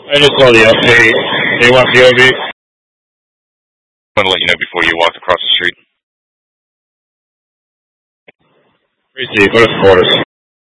I just saw the update. They want POV. I want to let you know before you walked across the street. Tracy, go to quarters.